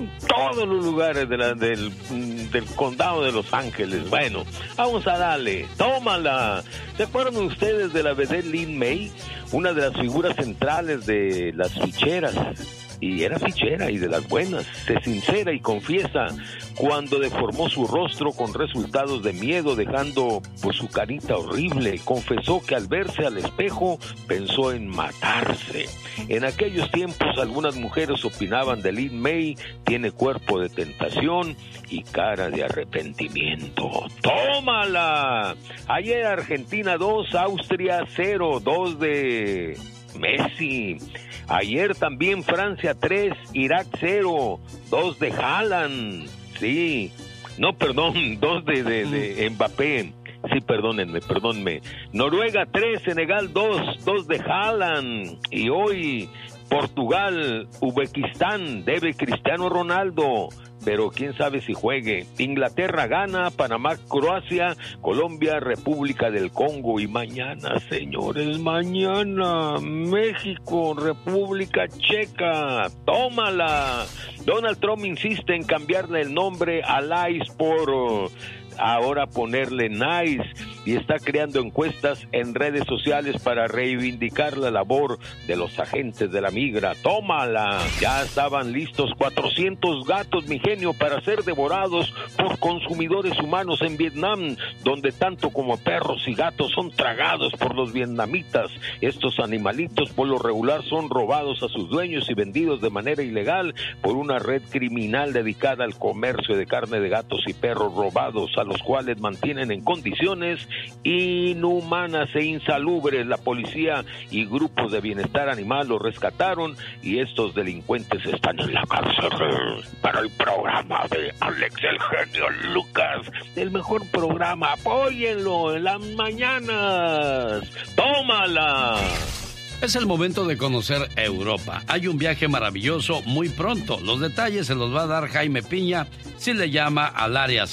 todos los lugares del condado de Los Ángeles. Bueno, vamos a darle, tómala. ¿Se acuerdan ustedes de la vedette Lin May? Una de las figuras centrales de las ficheras. Y era fichera y de las buenas. Se sincera y confiesa cuando deformó su rostro con resultados de miedo, dejando pues su carita horrible. Confesó que al verse al espejo pensó en matarse. En aquellos tiempos algunas mujeres opinaban de Lin May: tiene cuerpo de tentación y cara de arrepentimiento. ¡Tómala! Ayer Argentina 2, Austria 0, 2 de Messi. Ayer también Francia 3, Irak 0, 2 de Haaland. Sí, no, perdón, 2 de Mbappé. Sí, perdónenme. Noruega 3, Senegal 2, 2 de Haaland. Y hoy Portugal, Uzbekistán, debe Cristiano Ronaldo, pero quién sabe si juegue. Inglaterra gana, Panamá, Croacia, Colombia, República del Congo. Y mañana, señores, mañana, México, República Checa. ¡Tómala! Donald Trump insiste en cambiarle el nombre a Lice por ahora ponerle Nice, y está creando encuestas en redes sociales para reivindicar la labor de los agentes de la migra. ¡Tómala! Ya estaban listos 400 gatos, mi genio, para ser devorados por consumidores humanos en Vietnam, donde tanto como perros y gatos son tragados por los vietnamitas. Estos animalitos por lo regular son robados a sus dueños y vendidos de manera ilegal por una red criminal dedicada al comercio de carne de gatos y perros robados, a los cuales mantienen en condiciones inhumanas e insalubres. La policía y grupos de bienestar animal los rescataron y estos delincuentes están en la cárcel. Para el programa de Alex el genio Lucas, el mejor programa, apóyenlo en las mañanas. ¡Tómala! Es el momento de conocer Europa. Hay un viaje maravilloso muy pronto. Los detalles se los va a dar Jaime Piña si le llama al área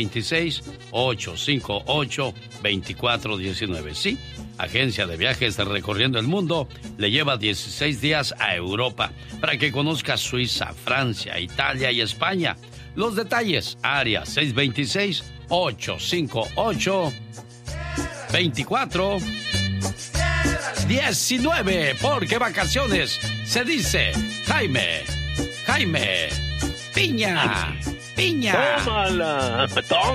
626-858-2419. Sí, agencia de viajes recorriendo el mundo le lleva 16 días a Europa para que conozca Suiza, Francia, Italia y España. Los detalles, área 626-858-2419, porque vacaciones se dice Jaime Piña. tómala.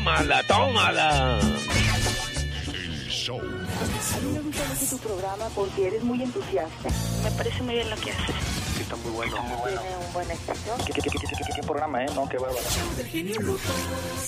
El show. A mí me gusta mucho tu programa porque eres muy entusiasta. Me parece muy bien lo que haces. Sí, está muy bueno. Tiene un buen éxito. ¿Qué programa, no? Qué bárbaro.